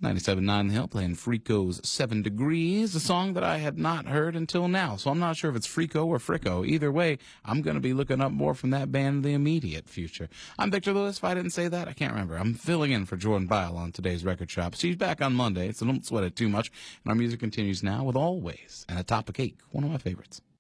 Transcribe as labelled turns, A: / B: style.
A: 97.9 The Hill playing Frico's 7 Degrees, a song that I had not heard until now. So I'm not sure if it's Frico or Fricko. Either way, I'm going to be looking up more from that band in the immediate future. I'm Victor Lewis. If I didn't say that, I can't remember. I'm filling in for Jordan Bile on today's Record Shop. She's back on Monday, so don't sweat it too much. And our music continues now with Always and A Top of Cake, one of my favorites.